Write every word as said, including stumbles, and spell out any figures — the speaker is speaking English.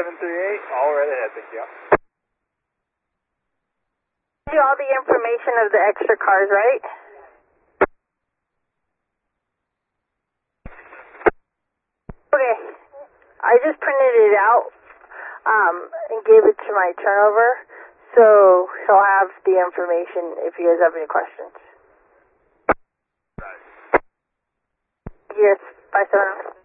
seven three eight, all right ahead, thank you. You all the information of the extra cars, right? Okay, I just printed it out um, and gave it to my turnover, so he'll have the information if you guys have any questions. Yes, five seven.